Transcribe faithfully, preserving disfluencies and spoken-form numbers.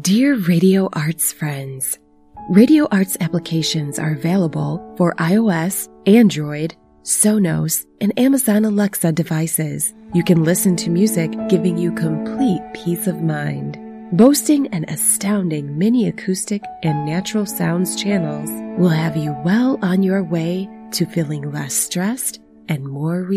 Dear Radio Arts friends, Radio Arts applications are available for iOS, Android, Sonos, and Amazon Alexa devices. You can listen to music giving you complete peace of mind. Boasting an astounding mini acoustic and natural sounds channels will have you well on your way to feeling less stressed and more relaxed.